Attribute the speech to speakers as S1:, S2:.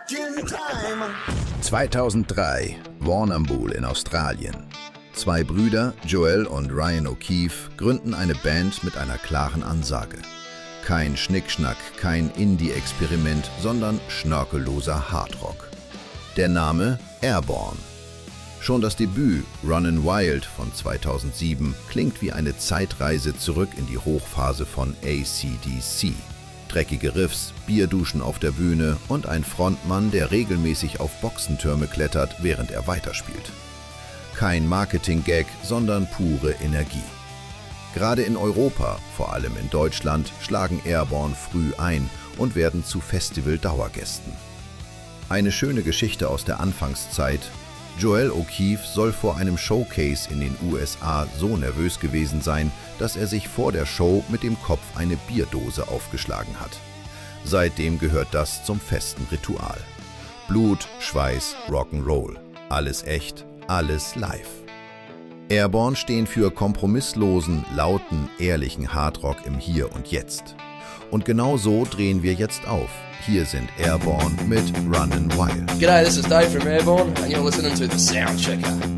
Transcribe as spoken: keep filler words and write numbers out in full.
S1: zweitausenddrei, Warrnambool in Australien. Zwei Brüder, Joel und Ryan O'Keefe, gründen eine Band mit einer klaren Ansage. Kein Schnickschnack, kein Indie-Experiment, sondern schnörkelloser Hardrock. Der Name Airborne. Schon das Debüt Runnin' Wild von zweitausendsieben klingt wie eine Zeitreise zurück in die Hochphase von A C D C. Dreckige Riffs, Bierduschen auf der Bühne und ein Frontmann, der regelmäßig auf Boxentürme klettert, während er weiterspielt. Kein Marketing-Gag, sondern pure Energie. Gerade in Europa, vor allem in Deutschland, schlagen Airborne früh ein und werden zu Festival-Dauergästen. Eine schöne Geschichte aus der Anfangszeit: Joel O'Keefe soll vor einem Showcase in den U S A so nervös gewesen sein, dass er sich vor der Show mit dem Kopf eine Bierdose aufgeschlagen hat. Seitdem gehört das zum festen Ritual. Blut, Schweiß, Rock'n'Roll. Alles echt, alles live. Airborne stehen für kompromisslosen, lauten, ehrlichen Hardrock im Hier und Jetzt. Und genau so drehen wir jetzt auf. Hier sind Airborne mit Runnin' Wild.
S2: G'day, this is Dave from Airborne and you're listening to The Soundchecker.